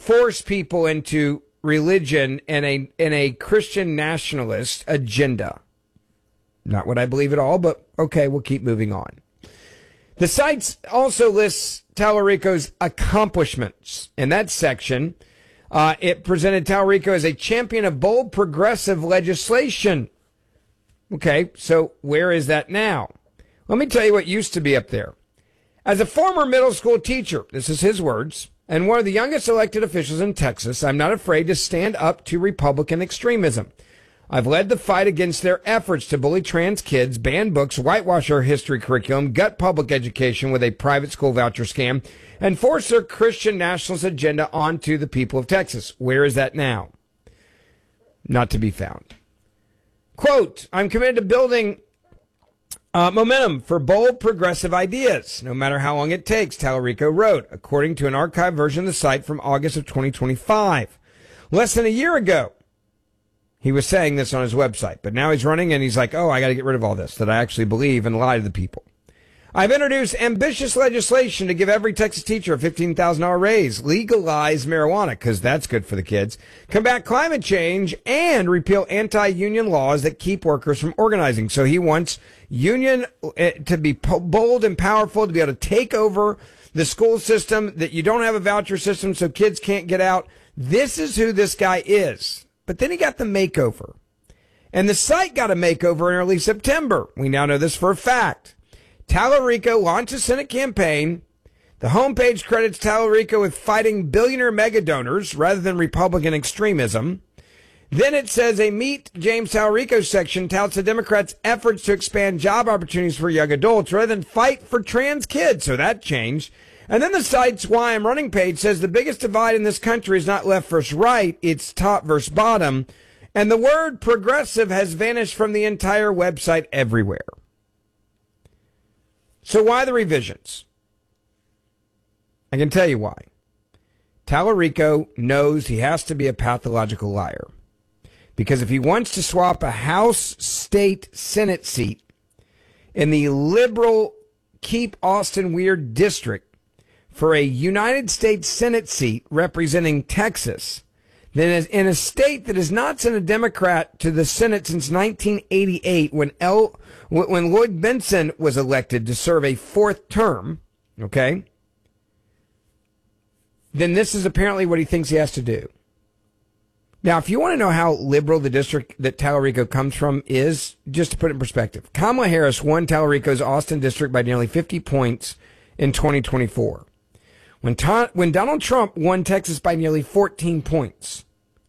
force people into religion and a Christian nationalist agenda. Not what I believe at all, but okay, we'll keep moving on. The site also lists Tallarico's accomplishments. In that section, it presented Tallarico as a champion of bold progressive legislation. Okay, so where is that now? Let me tell you what used to be up there. As a former middle school teacher, this is his words, and one of the youngest elected officials in Texas, I'm not afraid to stand up to Republican extremism. I've led the fight against their efforts to bully trans kids, ban books, whitewash our history curriculum, gut public education with a private school voucher scam, and force their Christian nationalist agenda onto the people of Texas. Where is that now? Not to be found. Quote, I'm committed to building momentum for bold progressive ideas, no matter how long it takes, Tallarico wrote, according to an archived version of the site from August of 2025. Less than a year ago, he was saying this on his website, but now he's running and he's like, oh, I got to get rid of all this that I actually believe and lie to the people. I've introduced ambitious legislation to give every Texas teacher a $15,000 raise, legalize marijuana, because that's good for the kids, combat climate change, and repeal anti-union laws that keep workers from organizing. So he wants union to be bold and powerful, to be able to take over the school system, that you don't have a voucher system so kids can't get out. This is who this guy is. But then he got the makeover. And the site got a makeover in early September. We now know this for a fact. Tallarico launched a Senate campaign. The homepage credits Tallarico with fighting billionaire mega donors rather than Republican extremism. Then it says a Meet James Tallarico section touts the Democrats' efforts to expand job opportunities for young adults rather than fight for trans kids. So that changed. And then the site's Why I'm Running page says the biggest divide in this country is not left versus right, it's top versus bottom. And the word progressive has vanished from the entire website everywhere. So why the revisions? I can tell you why. Tallarico knows he has to be a pathological liar. Because if he wants to swap a House State Senate seat in the liberal Keep Austin Weird district for a United States Senate seat representing Texas, then in a state that has not sent a Democrat to the Senate since 1988 when Lloyd Bentsen was elected to serve a fourth term, okay, then this is apparently what he thinks he has to do. Now, if you want to know how liberal the district that Tallarico comes from is, just to put it in perspective, Kamala Harris won Tallarico's Austin district by nearly 50 points in 2024. When Donald Trump won Texas by nearly 14 points,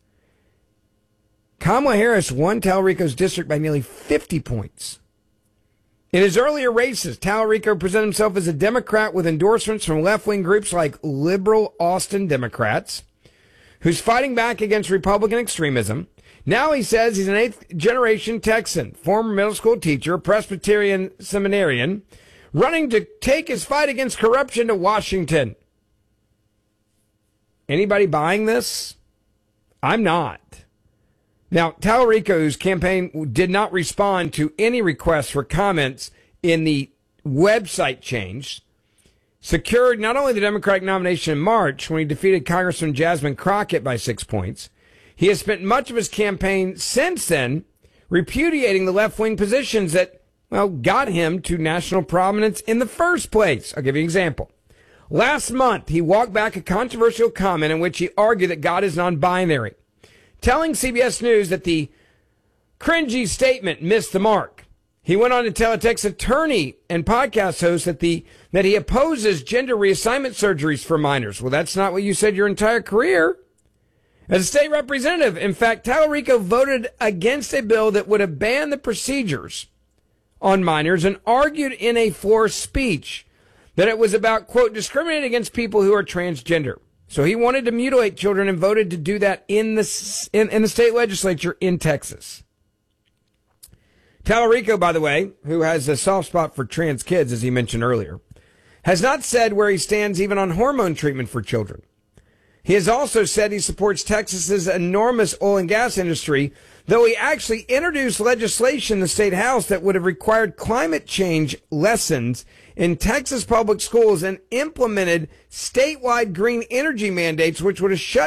Kamala Harris won Tallarico's district by nearly 50 points. In his earlier races, Tallarico presented himself as a Democrat with endorsements from left-wing groups like Liberal Austin Democrats, who's fighting back against Republican extremism. Now he says he's an eighth-generation Texan, former middle school teacher, Presbyterian seminarian, running to take his fight against corruption to Washington. Anybody buying this? I'm not. Now, Tallarico's campaign did not respond to any requests for comments in the website change, secured not only the Democratic nomination in March when he defeated Congressman Jasmine Crockett by 6 points, he has spent much of his campaign since then repudiating the left-wing positions that, well, got him to national prominence in the first place. I'll give you an example. Last month, he walked back a controversial comment in which he argued that God is non-binary, telling CBS News that the cringy statement missed the mark. He went on to tell a Texas attorney and podcast host that he opposes gender reassignment surgeries for minors. Well, that's not what you said your entire career. As a state representative, in fact, Tallarico voted against a bill that would have banned the procedures on minors and argued in a floor speech that it was about, quote, discriminating against people who are transgender. So he wanted to mutilate children and voted to do that in the state legislature in Texas. Tallarico, by the way, who has a soft spot for trans kids, as he mentioned earlier, has not said where he stands even on hormone treatment for children. He has also said he supports Texas's enormous oil and gas industry, though he actually introduced legislation in the state house that would have required climate change lessons in Texas public schools and implemented statewide green energy mandates, which would have shut